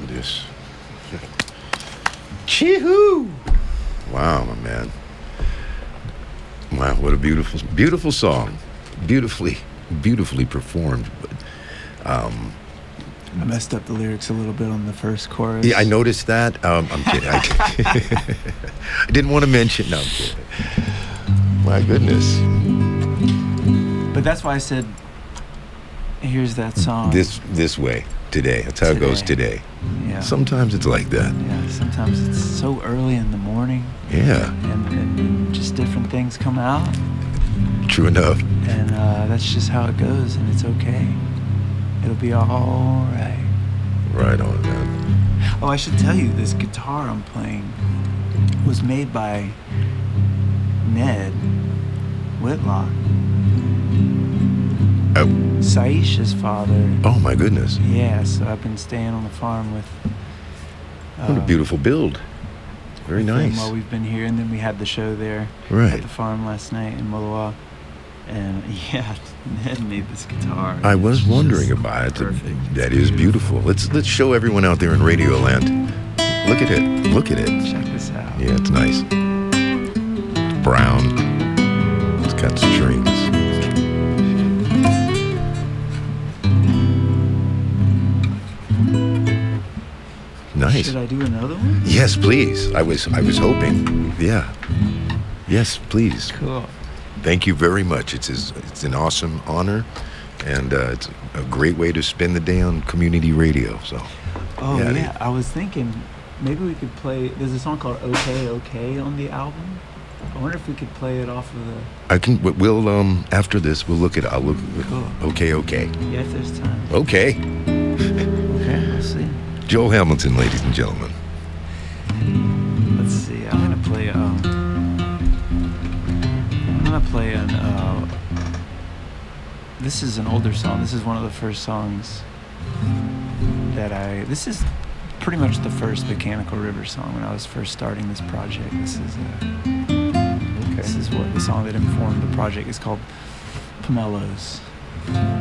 This. Chee-hoo! Wow, my man. Wow, what a beautiful, beautiful song. Beautifully performed. But, I messed up the lyrics a little bit on the first chorus. yeah, I noticed that. I'm kidding. I didn't want to mention. No, I'm kidding. My goodness. But that's why I said, here's that song. This way, today. That's how it goes today. Yeah. Sometimes it's like that. Yeah, sometimes it's so early in the morning. Yeah. And just different things come out. True enough. And that's just how it goes, and it's okay. It'll be all right. Right on, man. Oh, I should tell you, this guitar I'm playing was made by Ned Whitlock. Oh. Saisha's father. Oh, my goodness. Yeah, so I've been staying on the farm with... What a beautiful build. Very nice. While we've been here, and then we had the show there right. at the farm last night in Moloa. And yeah, Ned made this guitar. I was wondering about it. Perfect. That is beautiful. Let's show everyone out there in Radio Land. Look at it. Look at it. Check this out. Yeah, it's nice. It's brown. It's got strings. Nice. Should I do another one? Yes, please. I was hoping. Yeah. Yes, please. Cool. Thank you very much. It's an awesome honor, and it's a great way to spend the day on community radio. So. Oh yeah, I was thinking maybe we could play. There's a song called "Okay Okay" on the album. I wonder if we could play it off of the. I can. We'll after this we'll look at. I'll look. Cool. Okay. Okay. Yeah, if there's time. Okay. Okay, we'll see. Joel Hamilton, ladies and gentlemen. Let's see. I'm gonna play. This is an older song. This is one of the first songs that this is pretty much the first Mechanical River song when I was first starting this project. This is what the song that informed the project is called Pomelos.